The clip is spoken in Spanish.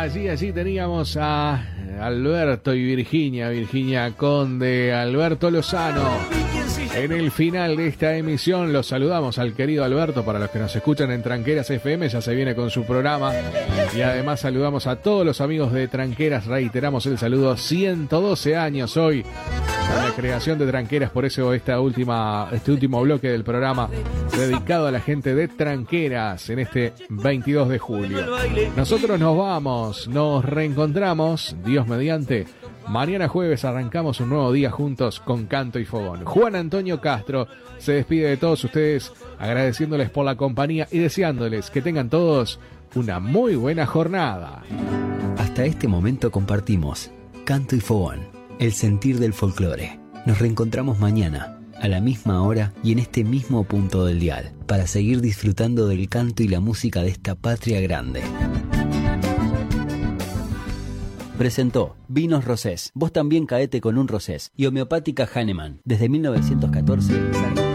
Allí teníamos a Alberto y Virginia Conde, Alberto Lozano. En el final de esta emisión los saludamos al querido Alberto. Para los que nos escuchan en Tranqueras FM, ya se viene con su programa. Y además saludamos a todos los amigos de Tranqueras. Reiteramos el saludo, 112 años hoy con la creación de Tranqueras. Por eso este último bloque del programa dedicado a la gente de Tranqueras en este 22 de julio. Nosotros nos vamos, nos reencontramos, Dios mediante. Mañana jueves arrancamos un nuevo día juntos con Canto y Fogón. Juan Antonio Castro se despide de todos ustedes, agradeciéndoles por la compañía y deseándoles que tengan todos una muy buena jornada. Hasta este momento compartimos Canto y Fogón, el sentir del folclore. Nos reencontramos mañana, a la misma hora y en este mismo punto del dial, para seguir disfrutando del canto y la música de esta patria grande. Presentó Vinos Rosés. Vos también caete con un Rosés. Y Homeopática Hahnemann. Desde 1914.